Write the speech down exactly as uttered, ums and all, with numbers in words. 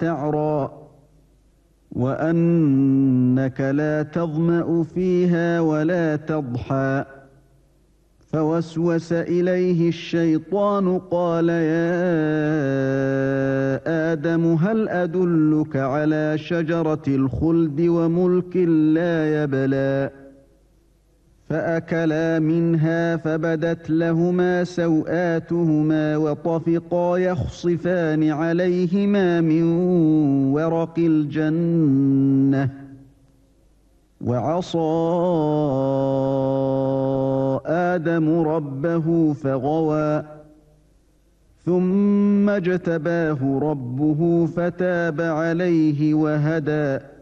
تعرى وأنك لا تظمأ فيها ولا تضحى فوسوس إليه الشيطان قال يا آدم هل أدلك على شجرة الخلد وملك لا يبلى فأكلا منها فبدت لهما سوآتهما وطفقا يخصفان عليهما من ورق الجنة وعصى آدم ربه فغوى ثم اجتباه ربه فتاب عليه وهدى